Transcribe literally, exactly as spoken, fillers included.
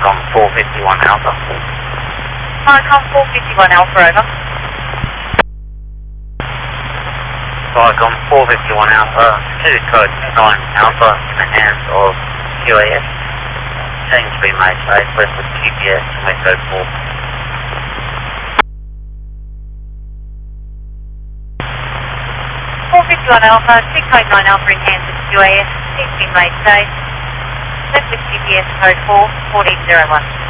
Viacom four fifty-one Alpha. Viacom four fifty-one Alpha, over. Viacom four fifty-one Alpha, two code nine Alpha in the hands of Q A S. Change to be made safe, west of G P S and Metro four. four fifty-one Alpha, two code nine Alpha in hands of Q A S, please be made safe. West of G P S code four, fourteen zero one.